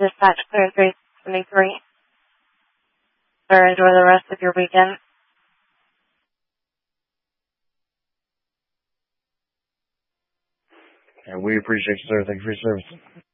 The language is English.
Dispatch clear 373. Sir, enjoy the rest of your weekend. And we appreciate you, sir. Thank you for your service.